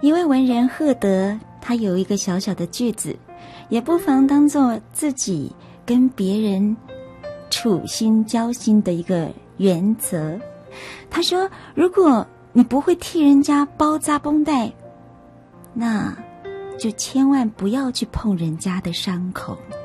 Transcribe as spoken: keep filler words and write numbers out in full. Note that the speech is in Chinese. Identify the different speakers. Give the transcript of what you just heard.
Speaker 1: 一位文人赫德，他有一个小小的句子，也不妨当作自己跟别人处心交心的一个原则。他说，如果你不会替人家包扎绷带，那就千万不要去碰人家的伤口。